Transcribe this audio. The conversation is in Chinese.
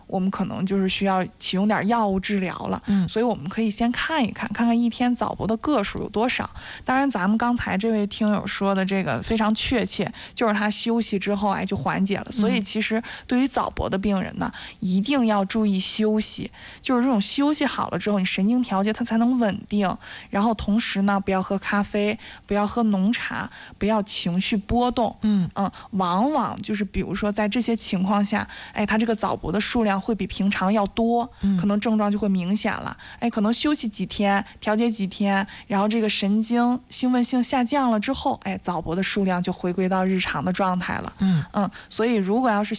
我们可能就是需要启用点药物治疗了。所以我们可以先看一看一天早搏的个数有多少。当然咱们刚才这位听友说的这个非常确切，就是他休息之后就缓解了。所以其实对于早搏的病人呢，一定要注意休息，就是这种休息好了之后，你神经调节它才能稳定。然后同时呢，不要喝咖啡，不要喝浓茶，不要情绪波动。往往就是比如说在这些情况下，他这个早搏的数量会比平常要多，可能症状就会明显了。可能休息几天，调节几天，然后这个神经兴奋性下降了之后，早搏的数量就回归到日常的状态了。所以如果要是